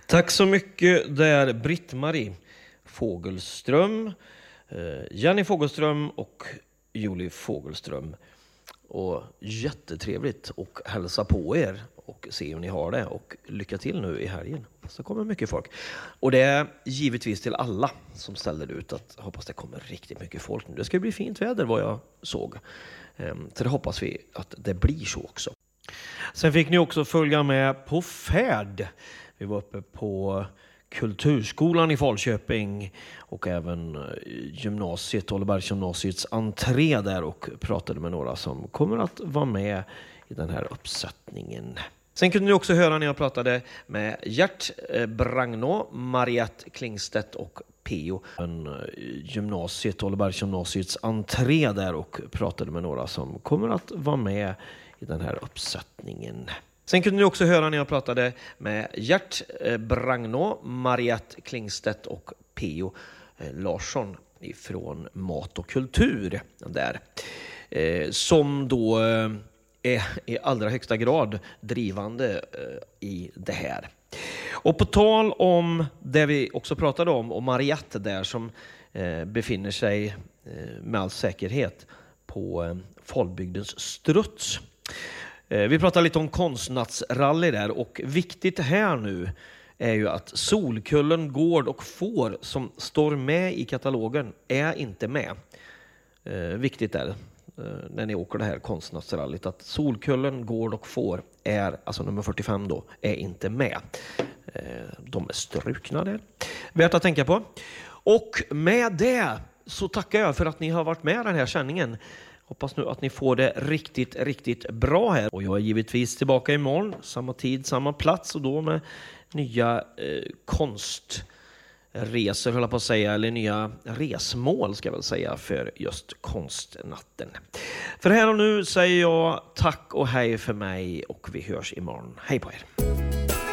Tack så mycket. Det är Britt-Marie Fogelström, Jenny Fogelström och Julie Fogelström. Och jättetrevligt att hälsa på er och se hur ni har det. Och lycka till nu i helgen. Så kommer mycket folk. Och det är givetvis till alla som ställer ut att hoppas det kommer riktigt mycket folk nu. Det ska bli fint väder vad jag såg. Så det hoppas vi att det blir så också. Sen fick ni också följa med på färd. Vi var uppe på Kulturskolan i Falköping och även gymnasiet, Ollebergsgymnasiets entré där och pratade med några som kommer att vara med i den här uppsättningen. Sen kunde ni också höra när jag pratade med Gert Bragnå, Mariette Klingstedt och Peo. Gymnasiet, Ollebergsgymnasiets entré där och pratade med några som kommer att vara med i den här uppsättningen. Sen kunde ni också höra när jag pratade med Gert Bragnå, Mariette Klingstedt och Peo Larsson ifrån Mat och kultur där. Som då är i allra högsta grad drivande i det här. Och på tal om det vi också pratade om och Mariette där som befinner sig med all säkerhet på Falbygdens struts. Vi pratar lite om konstnattsrally där och viktigt här nu är ju att Solkullen, Gård och Får som står med i katalogen är inte med. Viktigt är när ni åker det här konstnattsrallyt att Solkullen, Gård och Får är, alltså nummer 45 då, är inte med. De är strukna där. Värt att tänka på. Och med det så tackar jag för att ni har varit med i den här sändningen. Hoppas nu att ni får det riktigt, riktigt bra här. Och jag är givetvis tillbaka imorgon. Samma tid, samma plats och då med nya konstresor höll jag på att säga. Eller nya resmål ska jag väl säga för just konstnatten. För här och nu säger jag tack och hej för mig och vi hörs imorgon. Hej på er!